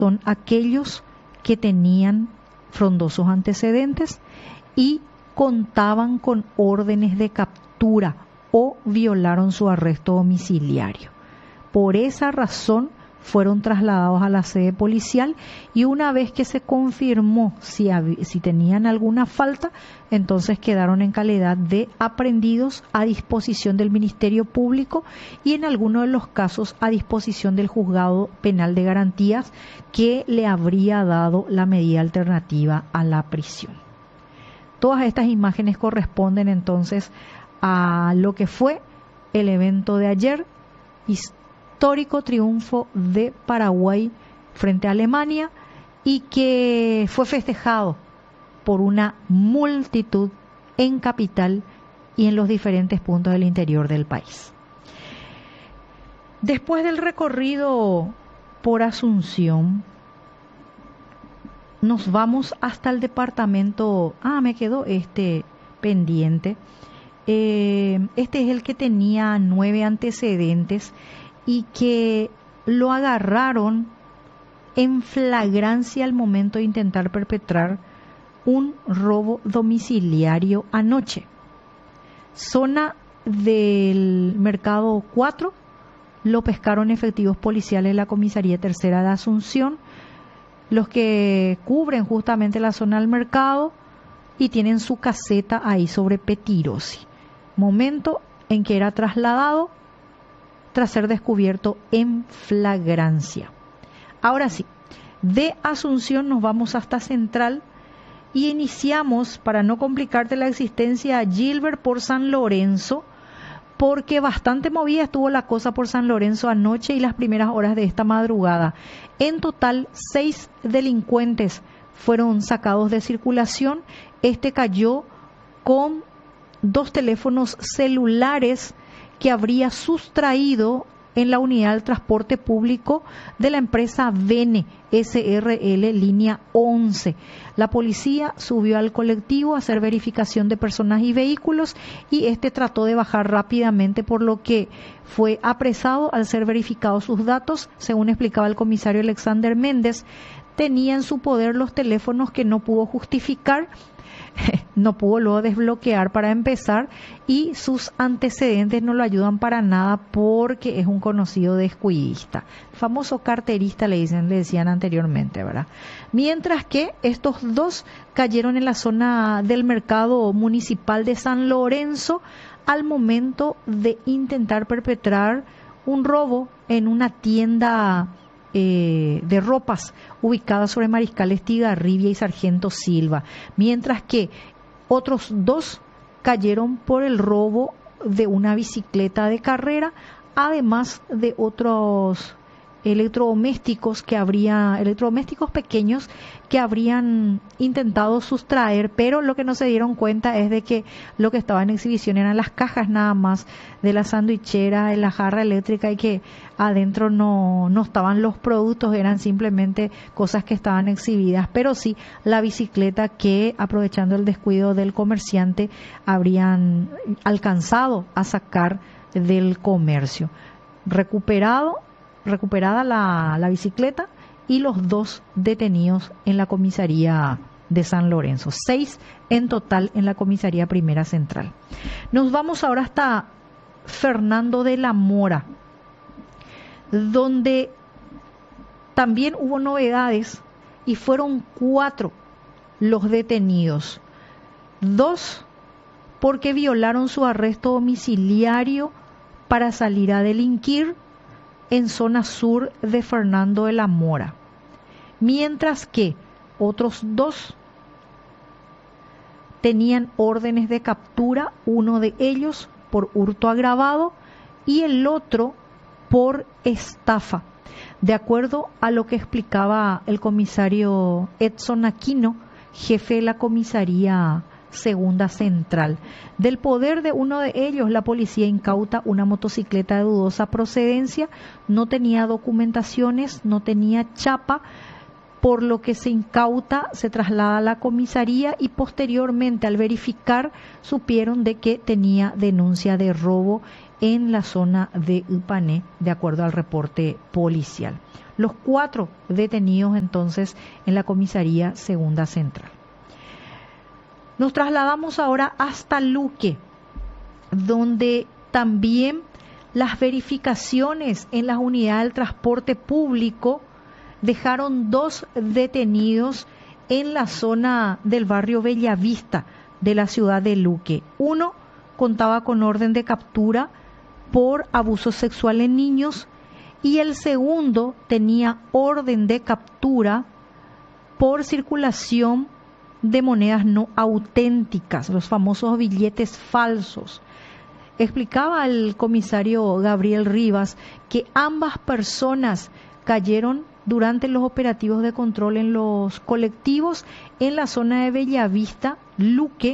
son aquellos que tenían frondosos antecedentes y contaban con órdenes de captura o violaron su arresto domiciliario. Por esa razón fueron trasladados a la sede policial y una vez que se confirmó si tenían alguna falta, entonces quedaron en calidad de aprehendidos a disposición del Ministerio Público y en algunos de los casos a disposición del Juzgado Penal de Garantías, que le habría dado la medida alternativa a la prisión. Todas estas imágenes corresponden entonces a lo que fue el evento de ayer, histórico triunfo de Paraguay frente a Alemania, y que fue festejado por una multitud en capital y en los diferentes puntos del interior del país. Después del recorrido por Asunción, nos vamos hasta el departamento. Me quedó pendiente. Este es el que tenía 9 antecedentes y que lo agarraron en flagrancia al momento de intentar perpetrar un robo domiciliario anoche. Zona del Mercado 4, lo pescaron efectivos policiales de la Comisaría Tercera de Asunción, los que cubren justamente la zona del mercado y tienen su caseta ahí sobre Petirosi. Momento en que era trasladado tras ser descubierto en flagrancia. Ahora sí, de Asunción nos vamos hasta Central y iniciamos, para no complicarte la existencia, a Gilbert por San Lorenzo, porque bastante movida estuvo la cosa por San Lorenzo anoche y las primeras horas de esta madrugada. En total, 6 delincuentes fueron sacados de circulación. Cayó con 2 teléfonos celulares que habría sustraído en la unidad del transporte público de la empresa Vene SRL línea 11. La policía subió al colectivo a hacer verificación de personas y vehículos y trató de bajar rápidamente, por lo que fue apresado al ser verificados sus datos. Según explicaba el comisario Alexander Méndez, tenía en su poder los teléfonos que no pudo justificar, no pudo luego desbloquear para empezar, y sus antecedentes no lo ayudan para nada porque es un conocido descuidista, famoso carterista le decían anteriormente, ¿verdad? Mientras que estos 2 cayeron en la zona del mercado municipal de San Lorenzo al momento de intentar perpetrar un robo en una tienda de ropas ubicada sobre Mariscal Estigarribia y Sargento Silva, mientras que otros 2 cayeron por el robo de una bicicleta de carrera, además de otros electrodomésticos pequeños que habrían intentado sustraer, pero lo que no se dieron cuenta es de que lo que estaba en exhibición eran las cajas nada más de la sandwichera, de la jarra eléctrica, y que adentro no estaban los productos, eran simplemente cosas que estaban exhibidas, pero sí la bicicleta que, aprovechando el descuido del comerciante, habrían alcanzado a sacar del comercio. Recuperada la bicicleta y los 2 detenidos en la comisaría de San Lorenzo. 6 en total en la comisaría primera central. Nos vamos ahora hasta Fernando de la Mora, donde también hubo novedades y fueron 4 los detenidos. 2 porque violaron su arresto domiciliario para salir a delinquir en zona sur de Fernando de la Mora, mientras que otros 2 tenían órdenes de captura, uno de ellos por hurto agravado y el otro por estafa, de acuerdo a lo que explicaba el comisario Edson Aquino, jefe de la comisaría Segunda Central. Del poder de uno de ellos, la policía incauta una motocicleta de dudosa procedencia, no tenía documentaciones, no tenía chapa, por lo que se incauta, se traslada a la comisaría y posteriormente, al verificar, supieron de que tenía denuncia de robo en la zona de Ipané, de acuerdo al reporte policial. Los 4 detenidos entonces en la comisaría segunda central. Nos trasladamos ahora hasta Luque, donde también las verificaciones en las unidades del transporte público dejaron 2 detenidos en la zona del barrio Bellavista de la ciudad de Luque. Uno contaba con orden de captura por abuso sexual en niños y el segundo tenía orden de captura por circulación de monedas no auténticas, los famosos billetes falsos. Explicaba el comisario Gabriel Rivas que ambas personas cayeron durante los operativos de control en los colectivos en la zona de Bellavista, Luque,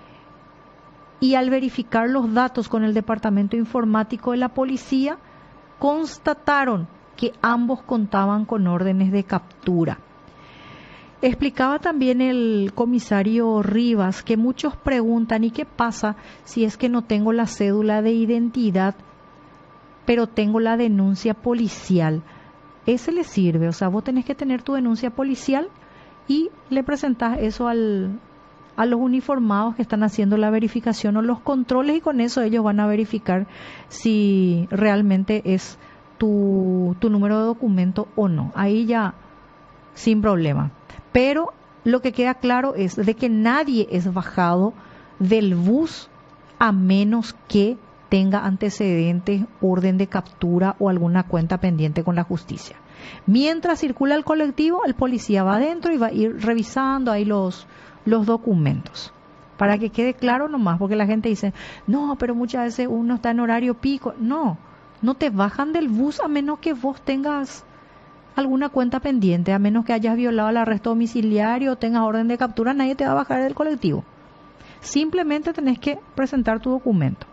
y al verificar los datos con el departamento informático de la policía, constataron que ambos contaban con órdenes de captura. Explicaba también el comisario Rivas que muchos preguntan, ¿y qué pasa si es que no tengo la cédula de identidad, pero tengo la denuncia policial? Ese le sirve, o sea, vos tenés que tener tu denuncia policial y le presentás eso a los uniformados que están haciendo la verificación o los controles, y con eso ellos van a verificar si realmente es tu número de documento o no. Ahí ya sin problema. Pero lo que queda claro es de que nadie es bajado del bus a menos que tenga antecedentes, orden de captura o alguna cuenta pendiente con la justicia. Mientras circula el colectivo, el policía va adentro y va a ir revisando ahí los documentos. Para que quede claro nomás, porque la gente dice, no, pero muchas veces uno está en horario pico. No, no te bajan del bus a menos que vos tengas alguna cuenta pendiente, a menos que hayas violado el arresto domiciliario o tengas orden de captura, nadie te va a bajar del colectivo. Simplemente tenés que presentar tu documento.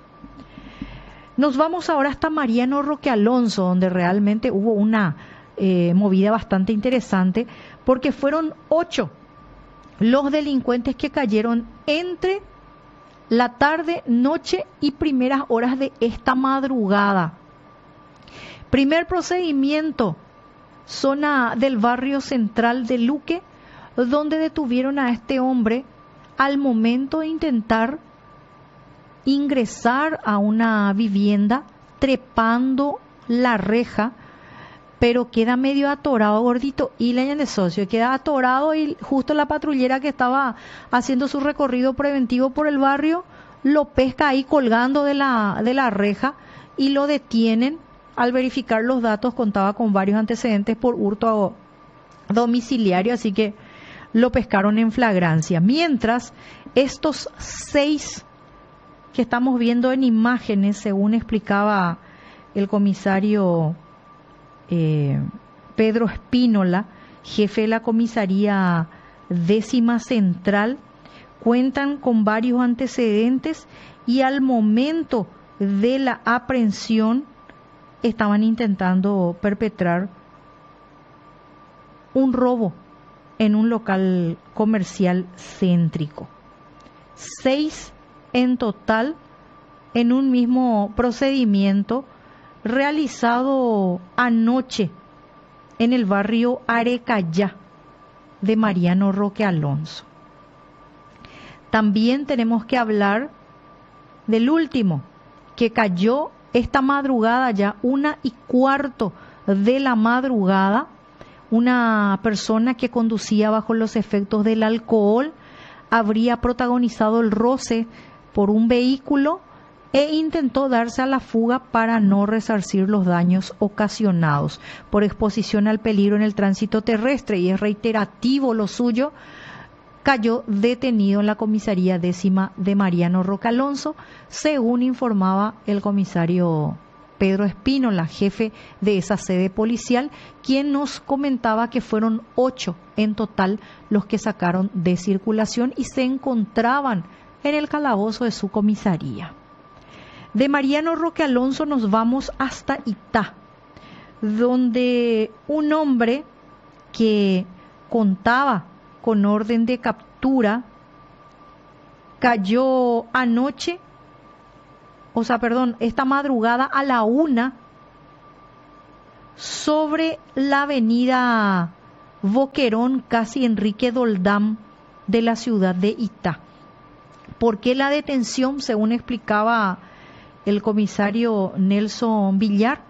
Nos vamos ahora hasta Mariano Roque Alonso, donde realmente hubo una movida bastante interesante, porque fueron 8 los delincuentes que cayeron entre la tarde, noche y primeras horas de esta madrugada. Primer procedimiento, zona del barrio central de Luque, donde detuvieron a este hombre al momento de intentar ingresar a una vivienda trepando la reja, pero queda medio atorado, gordito, y leña de socio, queda atorado y justo la patrullera que estaba haciendo su recorrido preventivo por el barrio lo pesca ahí colgando de la reja y lo detienen. Al verificar los datos contaba con varios antecedentes por hurto domiciliario, así que lo pescaron en flagrancia. Mientras, estos 6 que estamos viendo en imágenes, según explicaba el comisario Pedro Espínola, jefe de la comisaría 10ª Central, cuentan con varios antecedentes y al momento de la aprehensión estaban intentando perpetrar un robo en un local comercial céntrico. 6 en total en un mismo procedimiento realizado anoche en el barrio Arecayá de Mariano Roque Alonso. También tenemos que hablar del último, que cayó esta madrugada ya 1:15 de la madrugada, una persona que conducía bajo los efectos del alcohol habría protagonizado el roce por un vehículo e intentó darse a la fuga para no resarcir los daños ocasionados por exposición al peligro en el tránsito terrestre, y es reiterativo lo suyo. Cayó detenido en la comisaría 10ª de Mariano Roque Alonso, según informaba el comisario Pedro Espínola, jefe de esa sede policial, quien nos comentaba que fueron 8 en total los que sacaron de circulación y se encontraban en el calabozo de su comisaría. De Mariano Roque Alonso nos vamos hasta Itá, donde un hombre que contaba con orden de captura cayó anoche esta madrugada a la 1 sobre la avenida Boquerón, casi Enrique Doldán de la ciudad de Itá. ¿Por qué la detención? Según explicaba el comisario Nelson Villar,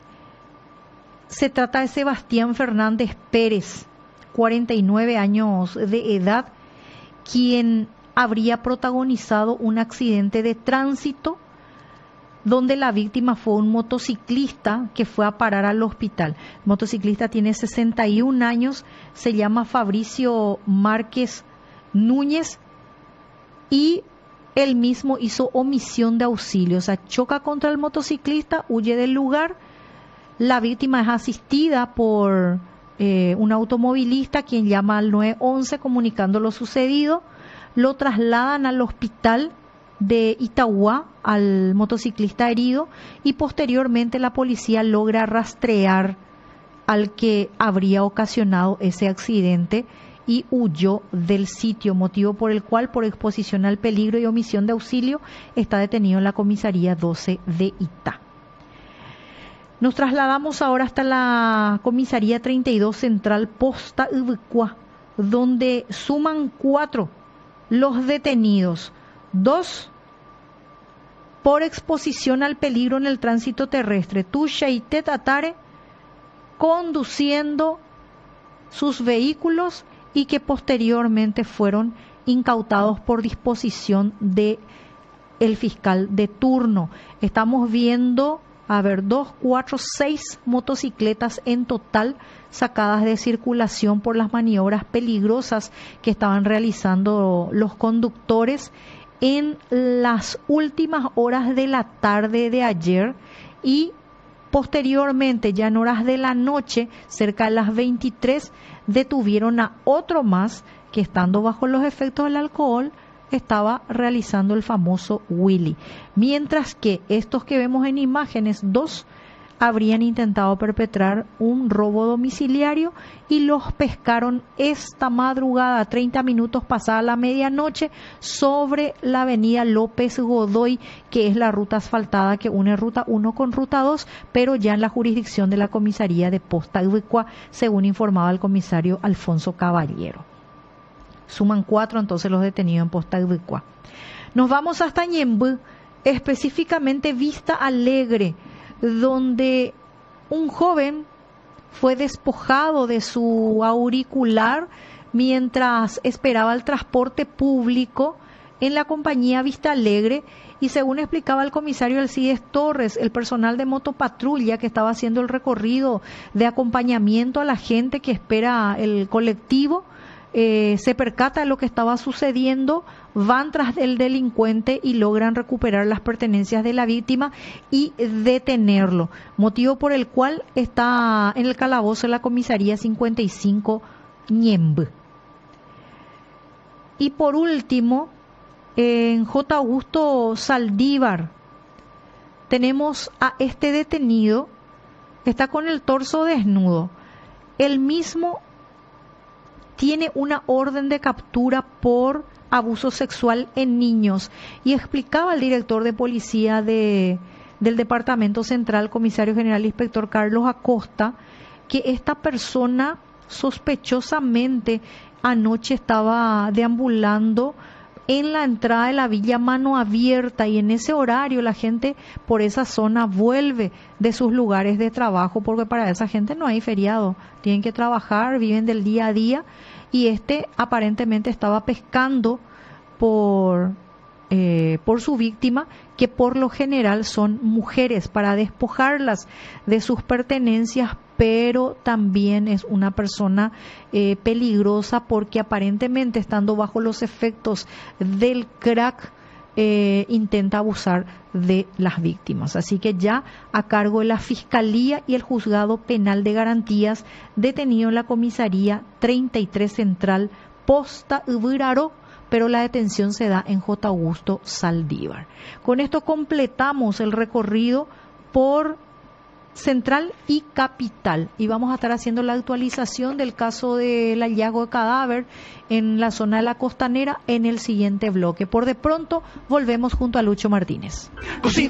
se trata de Sebastián Fernández Pérez, 49 años de edad, quien habría protagonizado un accidente de tránsito donde la víctima fue un motociclista que fue a parar al hospital. El motociclista tiene 61 años, se llama Fabricio Márquez Núñez y él mismo hizo omisión de auxilio, o sea, choca contra el motociclista, huye del lugar. La víctima es asistida por un automovilista quien llama al 911 comunicando lo sucedido. Lo trasladan al hospital de Itauguá al motociclista herido y posteriormente la policía logra rastrear al que habría ocasionado ese accidente y huyó del sitio, motivo por el cual, por exposición al peligro y omisión de auxilio, está detenido en la comisaría 12 de Itá. Nos trasladamos ahora hasta la comisaría 32 Central Posta Ubicua, donde suman 4 los detenidos, 2 por exposición al peligro en el tránsito terrestre, Tusha y Tetatare, conduciendo sus vehículos y que posteriormente fueron incautados por disposición de el fiscal de turno. Estamos viendo, 2, 4, 6 motocicletas en total sacadas de circulación por las maniobras peligrosas que estaban realizando los conductores en las últimas horas de la tarde de ayer y posteriormente, ya en horas de la noche, cerca de las 23, detuvieron a otro más que, estando bajo los efectos del alcohol, estaba realizando el famoso Willy. Mientras que estos que vemos en imágenes, 2 habrían intentado perpetrar un robo domiciliario y los pescaron esta madrugada, 30 minutos pasada la medianoche, sobre la avenida López Godoy, que es la ruta asfaltada que une ruta 1 con ruta 2, pero ya en la jurisdicción de la comisaría de Posta Ubicua, según informaba el comisario Alfonso Caballero. Suman 4 entonces los detenidos en Posta Ubicua. Nos vamos hasta Ñemby, específicamente Vista Alegre, donde un joven fue despojado de su auricular mientras esperaba el transporte público en la compañía Vista Alegre, y según explicaba el comisario Alcides Torres, el personal de motopatrulla que estaba haciendo el recorrido de acompañamiento a la gente que espera el colectivo, se percata de lo que estaba sucediendo, van tras el delincuente y logran recuperar las pertenencias de la víctima y detenerlo, motivo por el cual está en el calabozo de la comisaría 55 Ñemby. Y por último, en J. Augusto Saldívar tenemos a este detenido, está con el torso desnudo. El mismo tiene una orden de captura por abuso sexual en niños, y explicaba el director de policía del Departamento Central, comisario general inspector Carlos Acosta, que esta persona sospechosamente anoche estaba deambulando en la entrada de la Villa Mano Abierta, y en ese horario la gente por esa zona vuelve de sus lugares de trabajo, porque para esa gente no hay feriado, tienen que trabajar, viven del día a día, y este aparentemente estaba pescando por su víctima, que por lo general son mujeres, para despojarlas de sus pertenencias, pero también es una persona peligrosa, porque aparentemente, estando bajo los efectos del crack, intenta abusar de las víctimas. Así que ya a cargo de la Fiscalía y el Juzgado Penal de Garantías, detenido en la comisaría 33 Central Posta Ubiraró, pero la detención se da en J. Augusto Saldívar. Con esto completamos el recorrido por Central y Capital, y vamos a estar haciendo la actualización del caso del hallazgo de cadáver en la zona de la Costanera en el siguiente bloque. Por de pronto volvemos junto a Lucho Martínez.